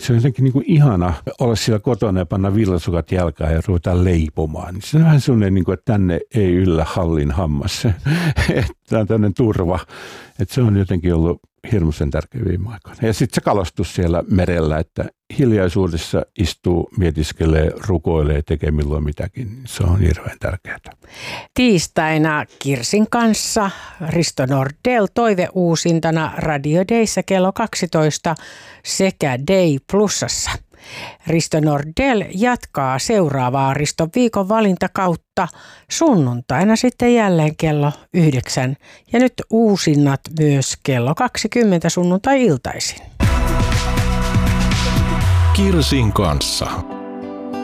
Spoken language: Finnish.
se on jotenkin niin kuin ihana olla siellä kotona ja panna villasukat jalkaan ja ruveta leipomaan. Niin se on vähän sellainen, niin kuin, että tänne ei yllä hallin hammas. Tämä on tämmöinen turva. Että se on jotenkin ollut hirmuisen tärkeä viime aikoina. Ja sitten se kalastus siellä merellä, että hiljaisuudessa istuu, mietiskelee, rukoilee, tekee milloin mitäkin. Se on hirveän tärkeää. Tiistaina Kirsin kanssa Risto Nordell toiveuusintana Radio Dayssä kello 12 sekä Day Plusassa. Risto Nordell jatkaa seuraavaa Riston viikon valintakautta sunnuntaina sitten jälleen kello 9 ja nyt uusinnat myös kello 20 sunnuntai-iltaisin. Kirsin kanssa.